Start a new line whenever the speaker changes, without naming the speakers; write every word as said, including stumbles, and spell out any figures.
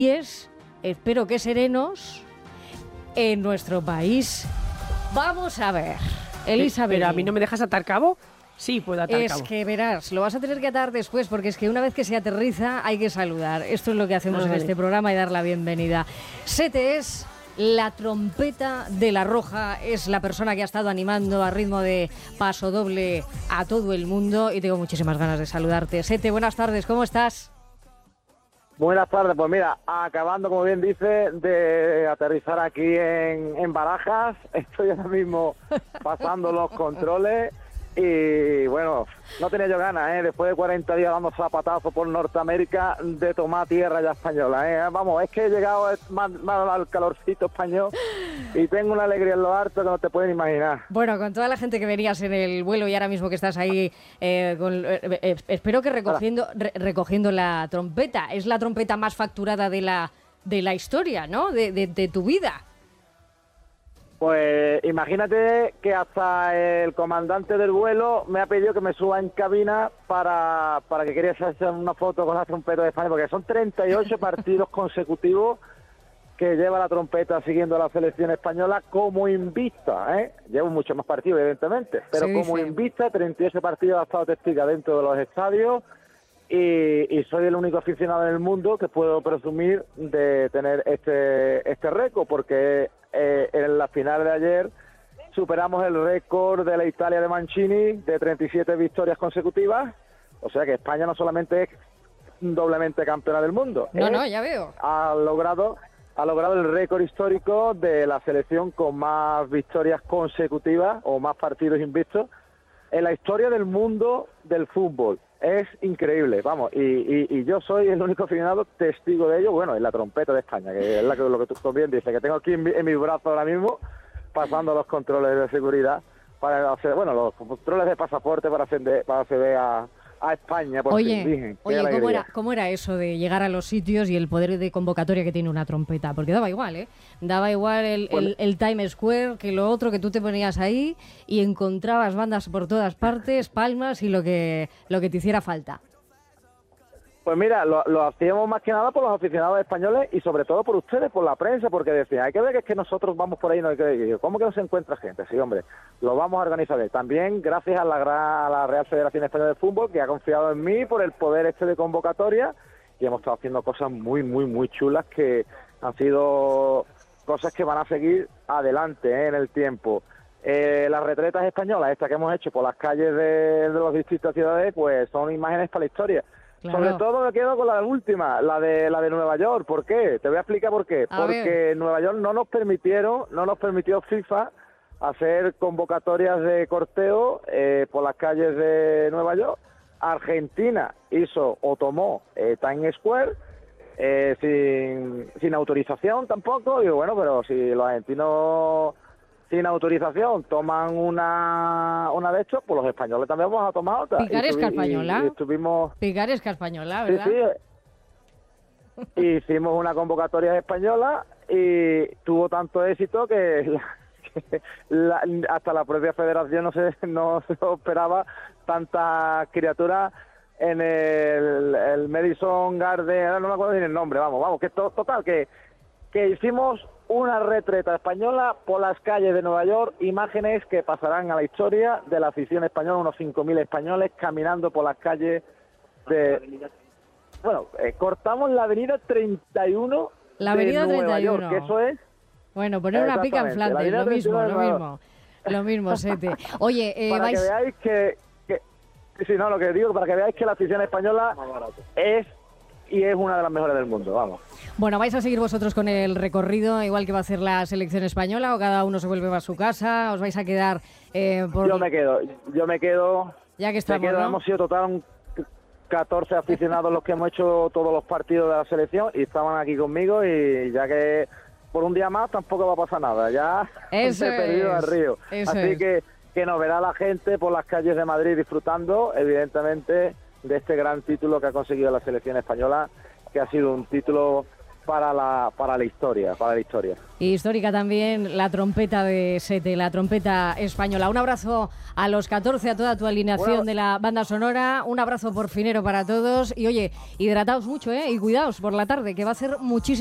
es, espero que serenos, en nuestro país. Vamos a ver, Elizabeth.
Pero a mí no me dejas atar cabo. Sí, puedo atar
es
cabo.
Es que verás, lo vas a tener que atar después, porque es que una vez que se aterriza hay que saludar. Esto es lo que hacemos ah, en vale. este programa y dar la bienvenida. Sete es la trompeta de La Roja, es la persona que ha estado animando a ritmo de paso doble a todo el mundo y tengo muchísimas ganas de saludarte. Sete, buenas tardes, ¿cómo estás?
Buenas tardes, pues mira, acabando, como bien dice, de aterrizar aquí en, en Barajas, estoy ahora mismo pasando los controles y bueno, no tenía yo ganas, ¿eh? Después de cuarenta días dando zapatazos por Norteamérica, de tomar tierra ya española, ¿eh? Vamos, es que he llegado más, más al calorcito español y tengo una alegría en lo harto que no te pueden imaginar.
Bueno, con toda la gente que venías en el vuelo y ahora mismo que estás ahí, eh, con, eh, eh, espero que recogiendo, re, recogiendo la trompeta. Es la trompeta más facturada de la, de la historia, ¿no? De, de, de tu vida.
Pues imagínate que hasta el comandante del vuelo me ha pedido que me suba en cabina para, para que quería hacer una foto con la trompeta de España, porque son treinta y ocho partidos consecutivos que lleva la trompeta siguiendo a la selección española como invicta, ¿eh? Llevo muchos más partidos, evidentemente, pero sí, como sí. invicta, treinta y ocho partidos ha estado testiga dentro de los estadios y, y soy el único aficionado en el mundo que puedo presumir de tener este, este récord, porque Eh, en la final de ayer superamos el récord de la Italia de Mancini de treinta y siete victorias consecutivas, o sea que España no solamente es doblemente campeona del mundo,
no,
eh,
no, ya veo,
ha logrado ha logrado el récord histórico de la selección con más victorias consecutivas o más partidos invictos en la historia del mundo del fútbol. Es increíble, vamos, y, y, y yo soy el único aficionado testigo de ello, bueno, en la trompeta de España, que es la que, lo que tú también dices, que tengo aquí en mi, en mi brazo ahora mismo, pasando los controles de seguridad, para hacer, bueno, los controles de pasaporte para acceder, para acceder a, a España, por
Oye,
fin, dije,
oye ¿cómo era, ¿cómo era eso de llegar a los sitios y el poder de convocatoria que tiene una trompeta? Porque daba igual, ¿eh? Daba igual el, bueno. el, el Times Square que lo otro, que tú te ponías ahí y encontrabas bandas por todas partes, palmas y lo que, lo que te hiciera falta.
Pues mira, lo, lo hacíamos más que nada por los aficionados españoles y sobre todo por ustedes, por la prensa, porque decían, hay que ver que es que nosotros vamos por ahí, no hay que ver, ¿cómo que no se encuentra gente? Sí, hombre, lo vamos a organizar. También gracias a la, a la Real Federación Española de Fútbol, que ha confiado en mí por el poder este de convocatoria, y hemos estado haciendo cosas muy, muy, muy chulas que han sido cosas que van a seguir adelante, ¿eh? en el tiempo. Eh, las retretas españolas, estas que hemos hecho por las calles de, de los distritos de ciudades, pues son imágenes para la historia. Claro. Sobre todo me quedo con la última, la de la de Nueva York. ¿Por qué? Te voy a explicar por qué.
A
Porque
ver.
en Nueva York no nos permitieron, no nos permitió FIFA hacer convocatorias de corteo eh, por las calles de Nueva York. Argentina hizo o tomó eh, Times Square eh, sin, sin autorización tampoco. Digo, bueno, pero si los argentinos sin autorización toman una una de estos, pues los españoles también vamos a tomar otra.
Picaresca española.
Y, y estuvimos...
Picaresca española, ¿verdad?
Sí, sí. Hicimos una convocatoria española y tuvo tanto éxito que, la, que la, hasta la propia federación no se, no se esperaba tantas criaturas en el, el Madison Garden, no me acuerdo bien el nombre, vamos, vamos, que to, total, que, que hicimos una retreta española por las calles de Nueva York, imágenes que pasarán a la historia de la afición española, unos cinco mil españoles caminando por las calles de... Bueno, eh, cortamos la avenida treinta y uno
la avenida
de Nueva
treinta y uno.
York, que eso es...
Bueno, poner una pica en Flandes, lo mismo, lo mismo, lo mismo, Sete. Oye, eh,
para
vais...
que veáis que, que... Sí, no, lo que digo, para que veáis que la afición española es... y es una de las mejores del mundo, vamos.
Bueno, ¿vais a seguir vosotros con el recorrido, igual que va a hacer la selección española, o cada uno se vuelve a su casa? ¿Os vais a quedar eh, por...?
Yo me quedo, yo me quedo...
Ya que estamos,
me quedo,
¿no?
Hemos sido total catorce aficionados los que hemos hecho todos los partidos de la selección y estaban aquí conmigo, y ya que por un día más tampoco va a pasar nada, ya
Eso
he perdido
es,
el río.
eso
Así
es.
que, que nos verá la gente por las calles de Madrid disfrutando, evidentemente, de este gran título que ha conseguido la selección española, que ha sido un título para la para la historia, para la historia.
Histórica también la trompeta de Sete, la trompeta española. Un abrazo a los catorce, a toda tu alineación bueno, de la banda sonora. Un abrazo porfinero para todos. Y oye, hidrataos mucho, ¿eh? Y cuidaos por la tarde, que va a ser muchísimo.